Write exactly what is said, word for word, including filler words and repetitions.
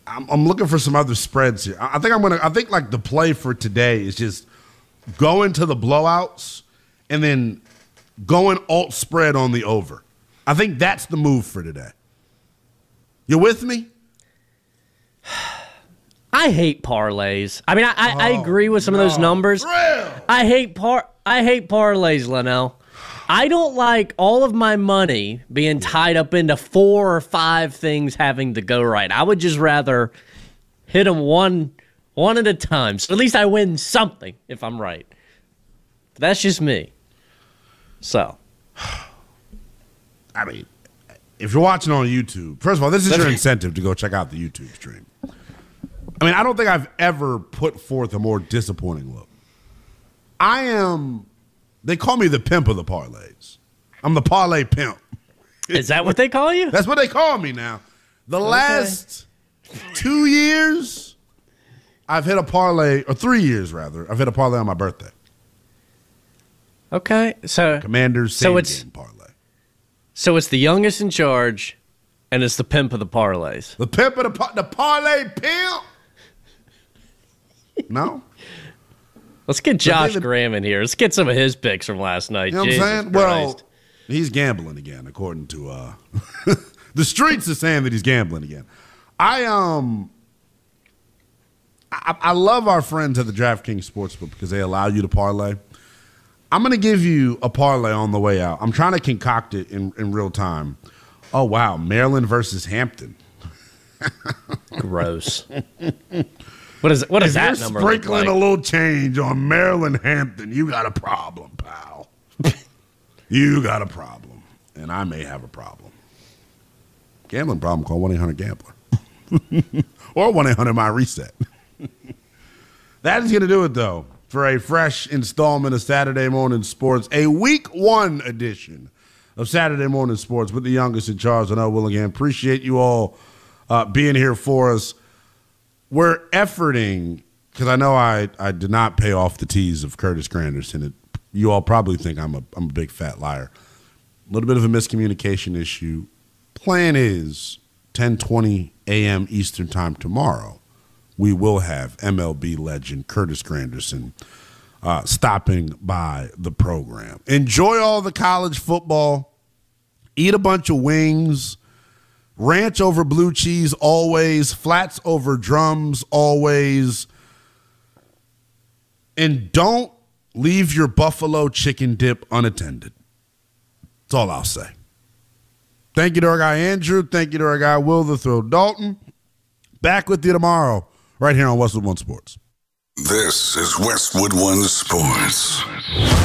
I'm, I'm looking for some other spreads here. I, I think I'm gonna. I think like the play for today is just going to the blowouts and then going alt spread on the over. I think that's the move for today. You with me? I hate parlays. I mean, I, I, oh, I agree with some no. of those numbers. Real. I hate par. I hate parlays, Linnell. I don't like all of my money being tied up into four or five things having to go right. I would just rather hit them one one at a time. So at least I win something if I'm right. But that's just me. So. I mean, if you're watching on YouTube, first of all, this is your incentive to go check out the YouTube stream. I mean, I don't think I've ever put forth a more disappointing look. I am, they call me the pimp of the parlays. I'm the parlay pimp. Is that what they call you? That's what they call me now. The okay. last two years, I've hit a parlay, or three years rather, I've hit a parlay on my birthday. Okay, so Commanders same so it's, game parlay. So it's the youngest in charge, and it's the pimp of the parlays. The pimp of the, par- the parlay pimp? No? Let's get Josh the, Graham in here. Let's get some of his picks from last night. You know what Jesus I'm saying? Christ. Well, he's gambling again, according to uh, the streets are saying that he's gambling again. I um, I, I love our friends at the DraftKings Sportsbook because they allow you to parlay. I'm going to give you a parlay on the way out. I'm trying to concoct it in, in real time. Oh, wow. Maryland versus Hampton. Gross. What is what does that you're number sprinkling look like? A little change on Maryland Hampton, you got a problem, pal. You got a problem. And I may have a problem. Gambling problem, call one eight hundred gambler. Or one eight hundred my reset. That is going to do it, though, for a fresh installment of Saturday Morning Sports, a week one edition of Saturday Morning Sports with the youngest in charge, Linnell Willingham. Appreciate you all uh, being here for us. We're efforting, because I know I, I did not pay off the tease of Curtis Granderson. It, you all probably think I'm a, I'm a big fat liar. A little bit of a miscommunication issue. Plan is ten twenty a.m. Eastern Time tomorrow. We will have M L B legend Curtis Granderson uh, stopping by the program. Enjoy all the college football. Eat a bunch of wings. Ranch over blue cheese always. Flats over drums always. And don't leave your buffalo chicken dip unattended. That's all I'll say. Thank you to our guy Andrew. Thank you to our guy Will the Throw Dalton. Back with you tomorrow right here on Westwood One Sports. This is Westwood One Sports.